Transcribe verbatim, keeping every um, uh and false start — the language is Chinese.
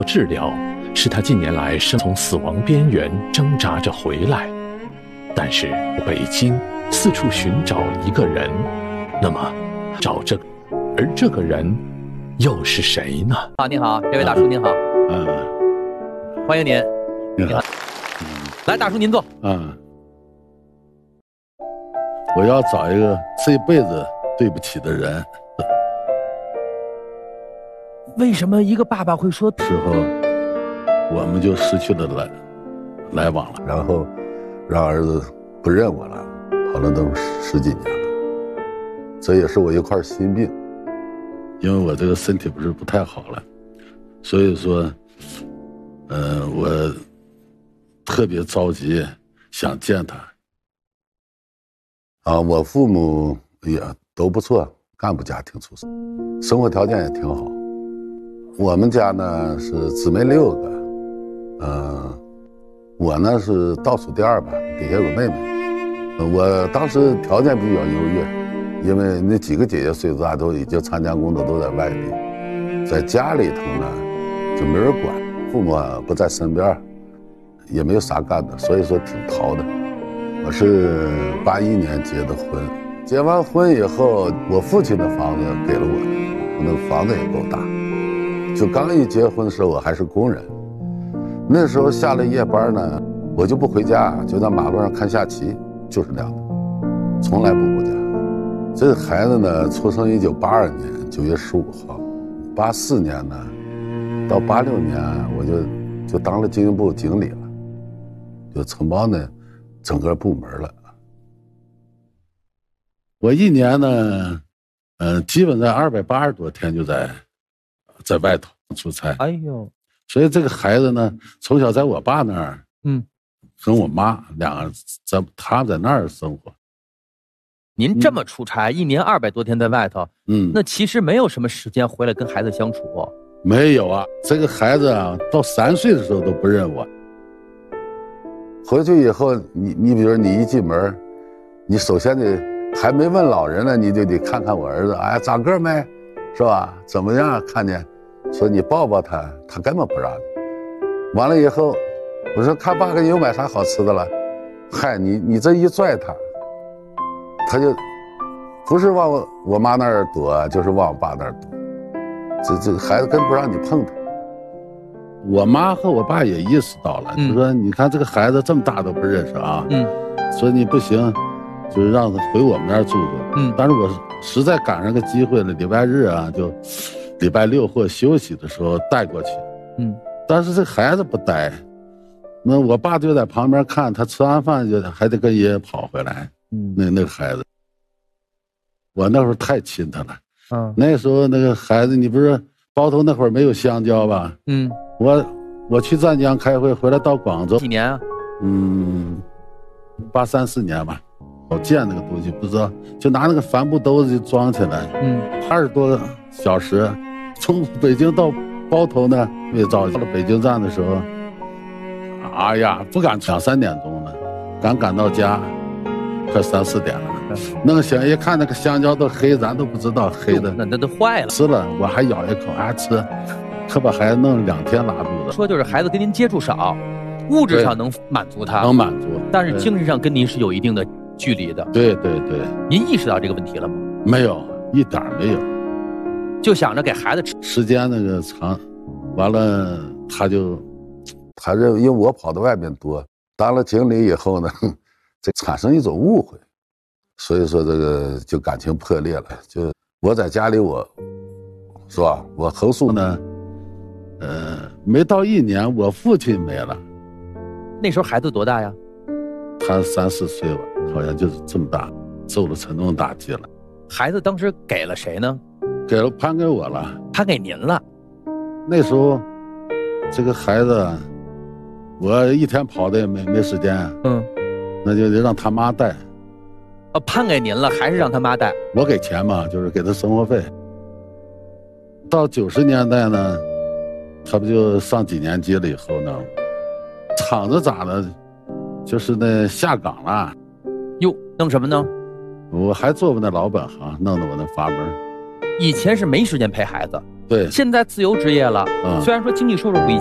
治疗使他近年来生从死亡边缘挣扎着回来，但是北京四处寻找一个人，那么找这个，而这个人又是谁呢？ 啊，你好，这位大叔您好， 嗯， 欢迎您， 你好， 嗯、来，大叔您坐。 嗯，我要找一个这辈子对不起的人。 为什么一个爸爸会说时候，我们就失去了来来往了， 然后让儿子不认我了，跑了都十几年了，这也是我一块心病。 因为我这个身体不是不太好了，所以说，呃，我特别着急想见他。 啊，我父母也都不错，干部家庭出身，生活条件也挺好。我们家呢是姊妹六个，呃，我呢是倒数第二吧，底下有个妹妹。我当时条件比较优越，因为那几个姐姐岁数大，都已经参加工作，都在外地，在家里头呢就没人管，父母啊不在身边，也没有啥干的，所以说挺淘的。我是八一年结的婚，结完婚以后，我父亲的房子给了我，我那个房子也够大。就刚一结婚的时候，我还是工人，那时候下了夜班呢，我就不回家，就在马路上看下棋，就是那样的，从来不回家。这个孩子呢，出生一九八二年九月十五号，八四年呢，到八六年我就就当了经营部经理了，就承包呢整个部门了。 我一年呢，呃，基本在二百八十多天就在。在外头出差， 哎呦， 所以这个孩子呢，从小在我爸那儿， 嗯， 跟我妈两个在他在那儿生活。 您这么出差，嗯、一年二百多天在外头， 嗯， 那其实没有什么时间回来跟孩子相处。 没有啊，这个孩子啊，到三岁的时候都不认我。 回去以后，你你比如你一进门，你首先得还没问老人呢，你就得看看我儿子，哎，长个没？是吧？怎么样？看见，说你抱抱他，他根本不让你。完了以后，我说看爸给你又买啥好吃的了？嗨，你你这一拽他，他就不是往我我妈那儿躲，就是往我爸那儿躲。这这孩子根本不让你碰他。 我妈和我爸也意识到了，嗯、就说你看这个孩子这么大都不认识啊， 嗯， 所以你不行，就是让他回我们那儿住住。 嗯， 但是我实在赶上个机会了，礼拜日啊，就礼拜六或休息的时候带过去。 嗯， 但是这孩子不带，那我爸就在旁边看，他吃完饭就还得跟爷爷跑回来。 嗯， 那那个孩子，我那会儿太亲他了。 嗯， 那时候那个孩子，你不是包头那会儿没有香蕉吧？ 嗯， 我我去湛江开会，回来到广州几年啊？ 嗯，八三四年吧。我见那个东西不知道，就拿那个帆布兜子就装起来， 嗯， 二十多个小时，从北京到包头呢，越早到了北京站的时候，哎呀，不敢两三点钟了，刚赶到家，快三四点了，弄醒一看那个香蕉都黑，咱都不知道黑的， 那那都坏了。 吃了，我还咬一口，还吃，可把孩子弄了两天拉肚子。 说就是孩子跟您接触少，物质上能满足他， 能满足， 但是精神上跟您是有一定的距离的。 对对对， 您意识到这个问题了吗？ 没有，一点没有， 就想着给孩子吃。 时间那个长，完了他就， 他认为因为我跑到外面多，当了经理以后呢，这产生一种误会，所以说这个就感情破裂了。就我在家里我，是吧？我横竖呢，呃，没到一年，我父亲没了。 那时候孩子多大呀？ 他三四岁吧，好像就是这么大，受了沉重打击了。 孩子当时给了谁呢？ 给了判给我了， 判给您了。 那时候，这个孩子，我一天跑的也没没时间， 嗯， 那就得让他妈带。 啊，判给您了，还是让他妈带？ 我给钱嘛，就是给他生活费。到九十年代呢，他不就上几年级了以后呢，厂子咋的？就是那下岗了， 哟，弄什么呢？ 我还做过那老本行，弄得我那阀门。 以前是没时间陪孩子， 对， 现在自由职业了， 嗯虽然说经济收入不一